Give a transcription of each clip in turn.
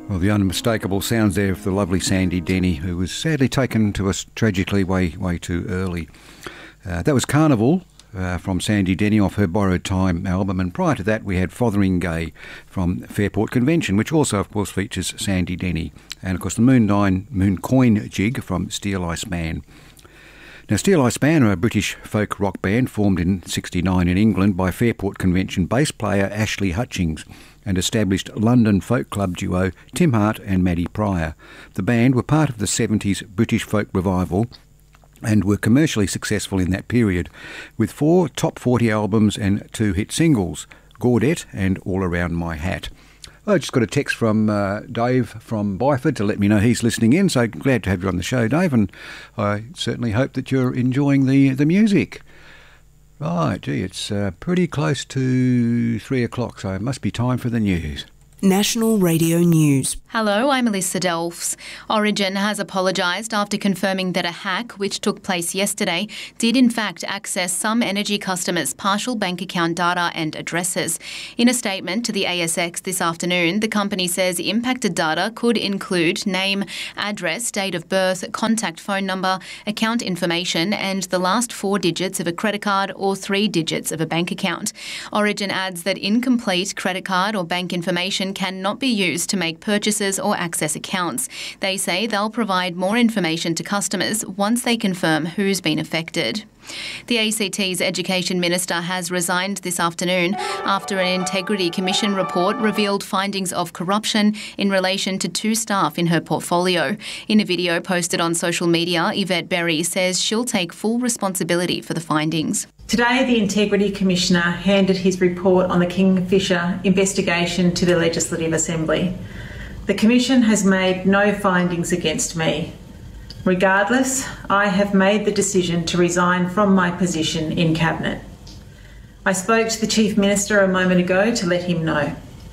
Well, the unmistakable sounds there of the lovely Sandy Denny, who was sadly taken to us tragically way too early. That was Carnival from Sandy Denny off her Borrowed Time album, and prior to that we had Fotheringay from Fairport Convention, which also of course features Sandy Denny, and of course the Moon Coin Jig from Steel Ice Man. Now, Steel Ice Man are a British folk rock band formed in '69 in England by Fairport Convention bass player Ashley Hutchings and established London folk club duo Tim Hart and Maddie Pryor. The band were part of the '70s British folk revival and were commercially successful in that period, with 4 top 40 albums and 2 hit singles, Gaudette and All Around My Hat. I just got a text from Dave from Byford to let me know he's listening in, so glad to have you on the show, Dave, and I certainly hope that you're enjoying the music. Right, gee, it's pretty close to 3 o'clock, so it must be time for the news. National Radio News. Hello, I'm Alyssa Delphs. Origin has apologised after confirming that a hack, which took place yesterday, did in fact access some energy customers' partial bank account data and addresses. In a statement to the ASX this afternoon, the company says impacted data could include name, address, date of birth, contact phone number, account information and the last 4 digits of a credit card or 3 digits of a bank account. Origin adds that incomplete credit card or bank information cannot be used to make purchases or access accounts. They say they'll provide more information to customers once they confirm who's been affected. The ACT's Education Minister has resigned this afternoon after an Integrity Commission report revealed findings of corruption in relation to 2 staff in her portfolio. In a video posted on social media, Yvette Berry says she'll take full responsibility for the findings. Today, the Integrity Commissioner handed his report on the Kingfisher investigation to the Legislative Assembly. The Commission has made no findings against me. Regardless, I have made the decision to resign from my position in Cabinet. I spoke to the Chief Minister a moment ago to let him know.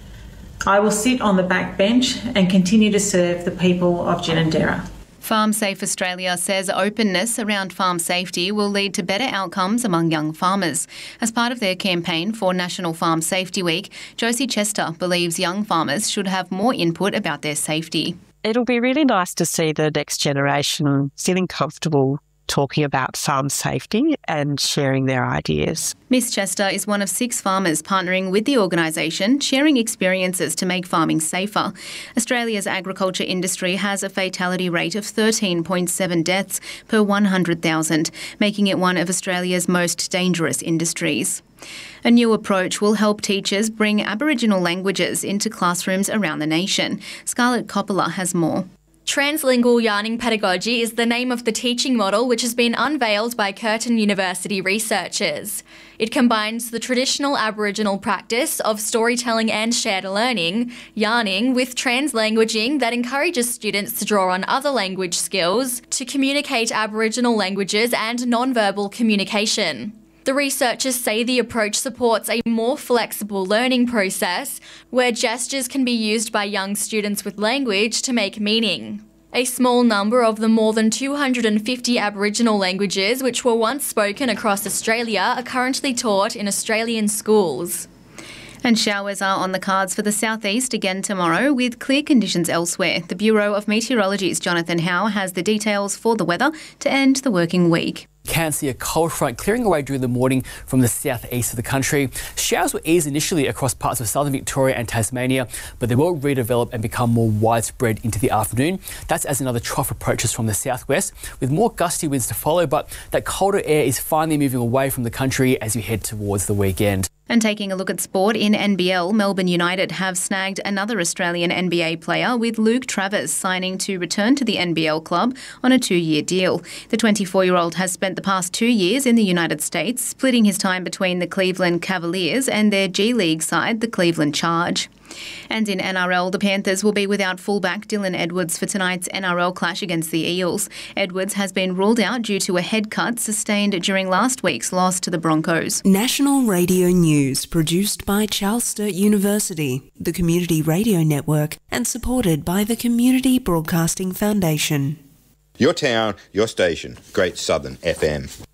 I will sit on the back bench and continue to serve the people of Ginninderra. Farm Safe Australia says openness around farm safety will lead to better outcomes among young farmers. As part of their campaign for National Farm Safety Week, Josie Chester believes young farmers should have more input about their safety. It'll be really nice to see the next generation feeling comfortable talking about farm safety and sharing their ideas. Miss Chester is one of 6 farmers partnering with the organisation, sharing experiences to make farming safer. Australia's agriculture industry has a fatality rate of 13.7 deaths per 100,000, making it one of Australia's most dangerous industries. A new approach will help teachers bring Aboriginal languages into classrooms around the nation. Scarlett Coppola has more. Translingual yarning pedagogy is the name of the teaching model which has been unveiled by Curtin University researchers. It combines the traditional Aboriginal practice of storytelling and shared learning, yarning, with translanguaging that encourages students to draw on other language skills to communicate Aboriginal languages and non-verbal communication. The researchers say the approach supports a more flexible learning process where gestures can be used by young students with language to make meaning. A small number of the more than 250 Aboriginal languages which were once spoken across Australia are currently taught in Australian schools. And showers are on the cards for the southeast again tomorrow, with clear conditions elsewhere. The Bureau of Meteorology's Jonathan Howe has the details for the weather to end the working week. Can see a cold front clearing away during the morning from the southeast of the country. Showers will ease initially across parts of southern Victoria and Tasmania, but they will redevelop and become more widespread into the afternoon. That's as another trough approaches from the southwest, with more gusty winds to follow, but that colder air is finally moving away from the country as we head towards the weekend. And taking a look at sport, in NBL, Melbourne United have snagged another Australian NBA player, with Luke Travers signing to return to the NBL club on a 2-year deal. The 24-year-old has spent the past 2 years in the United States, splitting his time between the Cleveland Cavaliers and their G League side, the Cleveland Charge. And in NRL, the Panthers will be without fullback Dylan Edwards for tonight's NRL clash against the Eels. Edwards has been ruled out due to a head cut sustained during last week's loss to the Broncos. National Radio News, produced by Charles Sturt University, the Community Radio Network, and supported by the Community Broadcasting Foundation. Your town, your station, Great Southern FM.